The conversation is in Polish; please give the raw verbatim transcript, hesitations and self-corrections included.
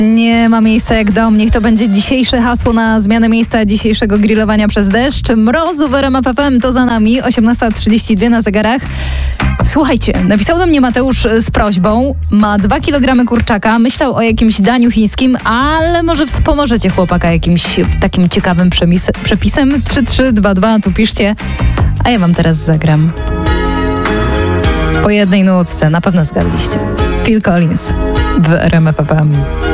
Nie ma miejsca jak dom. Niech to będzie dzisiejsze hasło na zmianę miejsca dzisiejszego grillowania przez deszcz. Mrozu w R M F F M to za nami. osiemnasta trzydzieści dwa na zegarach. Słuchajcie, napisał do mnie Mateusz z prośbą. Ma dwa kilogramy kurczaka. Myślał o jakimś daniu chińskim, ale może wspomożecie chłopaka jakimś takim ciekawym przemis- przepisem. trzy trzy dwa dwa, tu piszcie. A ja wam teraz zagram. Po jednej nutce, na pewno zgadliście. Phil Collins w R M F F M.